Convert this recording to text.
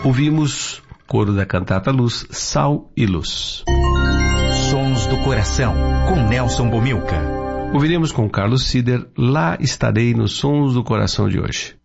Ouvimos coro da cantata Luz, Sal e Luz. Sons do Coração, com Nelson Bomilca. Ouviremos com Carlos Sider, Lá Estarei nos Sons do Coração de hoje.